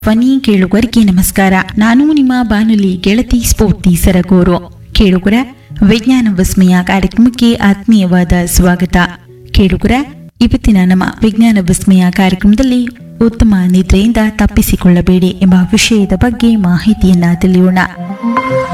ಧ್ವನಿ ಕೇಳುಗರಿಗೆ ನಮಸ್ಕಾರ. ನಾನು ನಿಮ್ಮ ಬಾನುಲಿ ಗೆಳತಿ ಸ್ಫೂರ್ತಿ ಸರಗೂರು. ಕೇಳುಗರ ವಿಜ್ಞಾನ ವಿಸ್ಮಯ ಕಾರ್ಯಕ್ರಮಕ್ಕೆ ಆತ್ಮೀಯವಾದ ಸ್ವಾಗತ. ಕೇಳುಗರ ಇವತ್ತಿನ ನಮ್ಮ ವಿಜ್ಞಾನ ವಿಸ್ಮಯ ಕಾರ್ಯಕ್ರಮದಲ್ಲಿ ಉತ್ತಮ ನಿದ್ರೆಯಿಂದ ತಪ್ಪಿಸಿಕೊಳ್ಳಬೇಡಿ ಎಂಬ ವಿಷಯದ ಬಗ್ಗೆ ಮಾಹಿತಿಯನ್ನ ತಿಳಿಯೋಣ.